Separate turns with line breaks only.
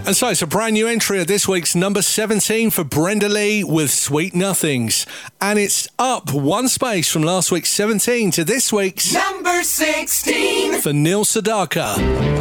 And so it's a brand new entry at this week's number 17 for Brenda Lee with Sweet Nothings. And it's up one space from last week's 17 to this week's
number 16
for Neil Sedaka.